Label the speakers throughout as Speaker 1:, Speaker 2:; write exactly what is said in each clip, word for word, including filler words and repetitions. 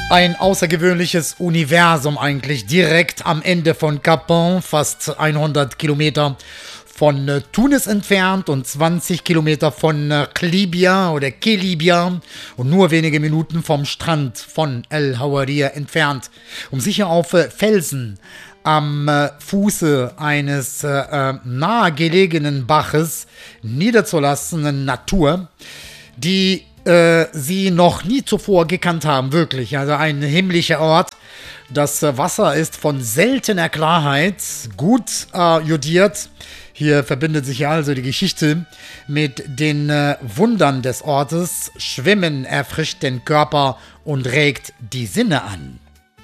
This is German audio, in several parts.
Speaker 1: Ein außergewöhnliches Universum eigentlich, direkt am Ende von Gabon, fast hundert Kilometer von äh, Tunis entfernt und zwanzig Kilometer von äh, Libya oder Kelibia und nur wenige Minuten vom Strand von El Hawaria entfernt, um sich hier auf äh, Felsen am äh, Fuße eines äh, äh, nahegelegenen Baches niederzulassenen Natur, die äh, sie noch nie zuvor gekannt haben, wirklich. Also ein himmlischer Ort. Das äh, Wasser ist von seltener Klarheit, gut äh, jodiert. Hier verbindet sich also die Geschichte mit den äh, Wundern des Ortes. Schwimmen erfrischt den Körper und regt die Sinne an.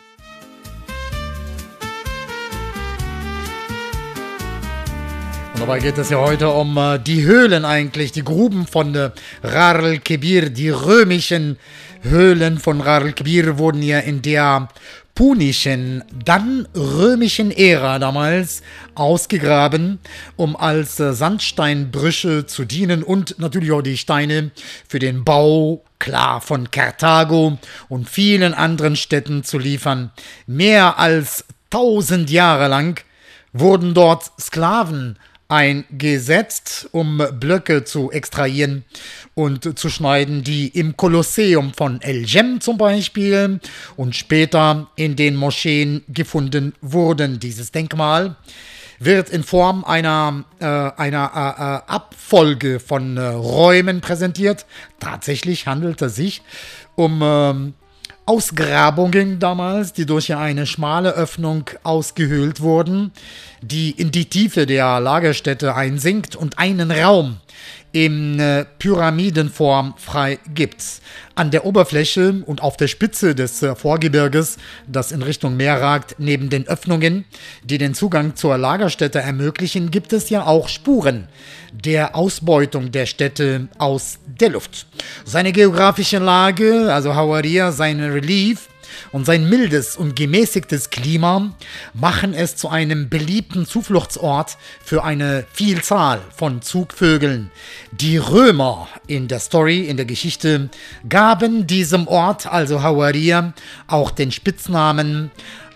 Speaker 1: Und dabei geht es ja heute um äh, die Höhlen eigentlich, die Gruben von äh, Rar el-Kebir. Die römischen Höhlen von Rar el-Kebir wurden ja in der punischen, dann römischen Ära damals ausgegraben, um als äh, Sandsteinbrüche zu dienen und natürlich auch die Steine für den Bau, klar, von Karthago und vielen anderen Städten zu liefern. Mehr als tausend Jahre lang wurden dort Sklaven eingesetzt, um Blöcke zu extrahieren und zu schneiden, die im Kolosseum von El Jem zum Beispiel und später in den Moscheen gefunden wurden. Dieses Denkmal wird in Form einer, äh, einer äh, Abfolge von äh, Räumen präsentiert. Tatsächlich handelt es sich um äh, Ausgrabungen damals, die durch eine schmale Öffnung ausgehöhlt wurden, die in die Tiefe der Lagerstätte einsinkt und einen Raum in äh, Pyramidenform frei gibt. An der Oberfläche und auf der Spitze des äh, Vorgebirges, das in Richtung Meer ragt, neben den Öffnungen, die den Zugang zur Lagerstätte ermöglichen, gibt es ja auch Spuren der Ausbeutung der Städte aus der Luft. Seine geografische Lage, also Hawaria, sein Relief und sein mildes und gemäßigtes Klima machen es zu einem beliebten Zufluchtsort für eine Vielzahl von Zugvögeln. Die Römer in der Story, in der Geschichte, gaben diesem Ort, also Hawaria, auch den Spitznamen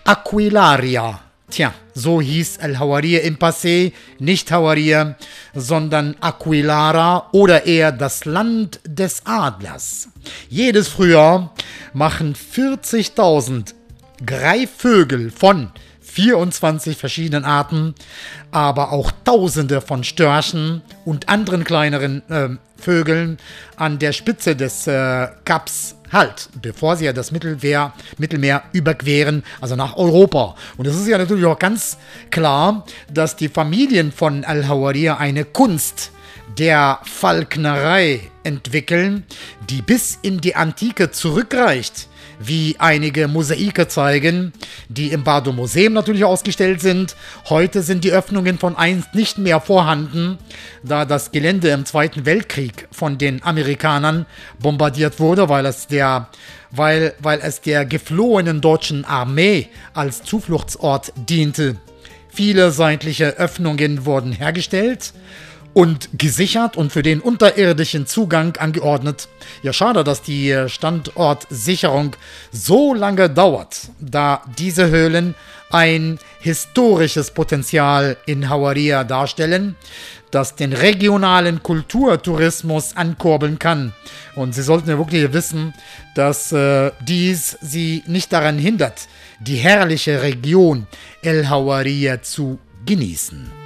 Speaker 1: Aquilaria. Tja, so hieß El Hawaria im Passé, nicht Hawaria, sondern Aquilara oder eher das Land des Adlers. Jedes Frühjahr machen vierzigtausend Greifvögel von vierundzwanzig verschiedenen Arten, aber auch Tausende von Störchen und anderen kleineren äh, Vögeln an der Spitze des äh, Kaps Halt, bevor sie ja das Mittelmeer, Mittelmeer überqueren, also nach Europa. Und es ist ja natürlich auch ganz klar, dass die Familien von El Hawaria eine Kunst der Falknerei entwickeln, die bis in die Antike zurückreicht, wie einige Mosaike zeigen, die im Bardo Museum natürlich ausgestellt sind. Heute sind die Öffnungen von einst nicht mehr vorhanden, da das Gelände im Zweiten Weltkrieg von den Amerikanern bombardiert wurde, weil es der, weil, weil es der geflohenen deutschen Armee als Zufluchtsort diente. Viele seitliche Öffnungen wurden hergestellt und gesichert und für den unterirdischen Zugang angeordnet. Ja, schade, dass die Standortsicherung so lange dauert, da diese Höhlen ein historisches Potenzial in Hawaria darstellen, das den regionalen Kulturtourismus ankurbeln kann. Und Sie sollten ja wirklich wissen, dass äh, dies Sie nicht daran hindert, die herrliche Region El Hawaria zu genießen.